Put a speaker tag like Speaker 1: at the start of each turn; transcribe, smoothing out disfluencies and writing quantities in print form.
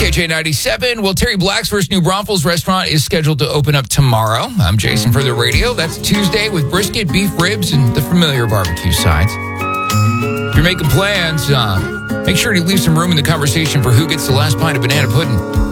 Speaker 1: KJ97. Well, Terry Blacksburg's new Braunfels restaurant is scheduled to open up tomorrow. I'm Jason for the radio. That's Tuesday with brisket, beef ribs, and the familiar barbecue sides. If you're making plans, make sure to leave some room in the conversation for who gets the last pint of banana pudding.